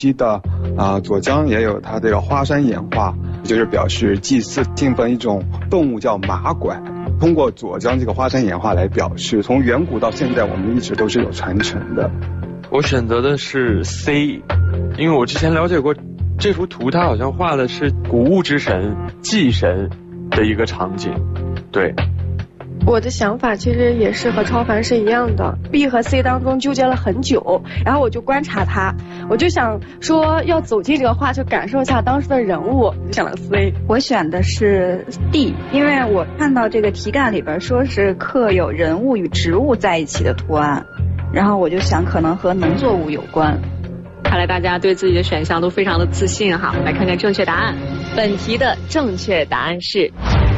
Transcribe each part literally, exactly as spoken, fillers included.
记得啊、呃，左江也有它这个花山岩画，就是表示祭祀敬奉一种动物叫马拐。通过左江这个花山岩画来表示，从远古到现在，我们一直都是有传承的。 我选择的是 C， 因为我之前了解过这幅图，它好像画的是谷物之神祭神的一个场景。对， 我的想法其实也是和超凡是一样的 ，B 和 C 当中纠结了很久，然后我就观察他，我就想说要走进这个画，就感受一下当时的人物，就想了 C。 我选的是 D， 因为我看到这个题干里边说是刻有人物与植物在一起的图案，然后我就想可能和农作物有关。 看来大家对自己的选项都非常的自信哈，来看看正确答案。本题的正确答案是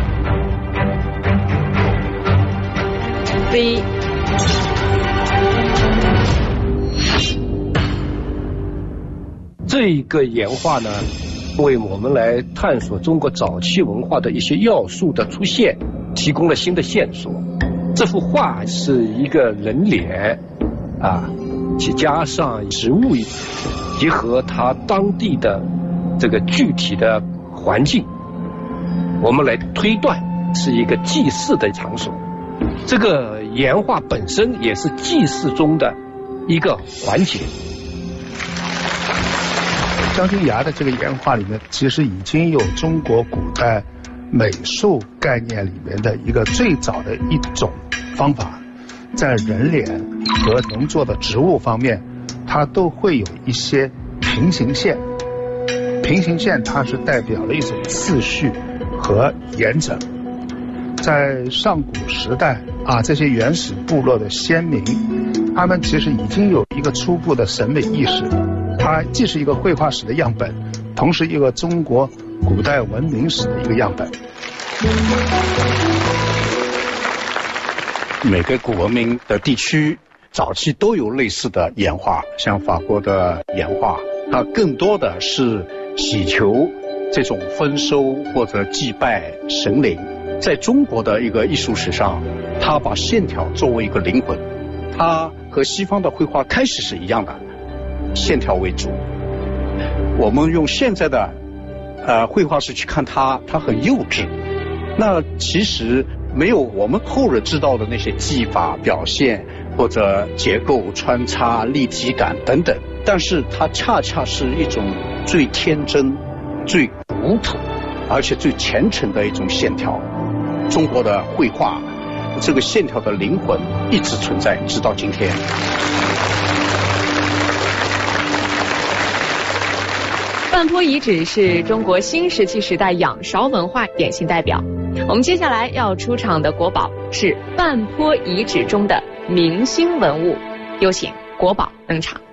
C。 这个岩画呢，为我们来探索中国早期文化的一些要素的出现提供了新的线索。这幅画是一个人脸啊，其加上植物，结合它当地的这个具体的环境，我们来推断是一个祭祀的场所。这个岩画本身也是祭祀中的一个环节。 将军崖的这个岩画里面，其实已经有中国古代美术概念里面的一个最早的一种方法，在人脸和农作的植物方面，它都会有一些平行线。平行线它是代表了一种次序和严整。在上古时代啊，这些原始部落的先民，他们其实已经有一个初步的审美意识。它既是一个绘画史的样本，同时一个中国古代文明史的一个样本。 每个古文明的地区早期都有类似的岩画，像法国的岩画，它更多的是祈求这种丰收或者祭拜神灵。在中国的一个艺术史上，它把线条作为一个灵魂，它和西方的绘画开始是一样的，线条为主。我们用现在的呃绘画史去看它，它很幼稚。那其实没有我们后人知道的那些技法表现或者结构穿插立体感等等，但是它恰恰是一种最天真最古朴而且最虔诚的一种线条。中国的绘画这个线条的灵魂一直存在，直到今天。 半坡遗址是中国新石器时代仰韶文化典型代表。我们接下来要出场的国宝是半坡遗址中的明星文物，有请国宝登场。